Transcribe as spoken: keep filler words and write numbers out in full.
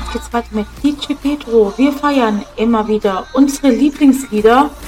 Jetzt geht's weiter mit D J Pedro. Wir feiern immer wieder unsere Lieblingslieder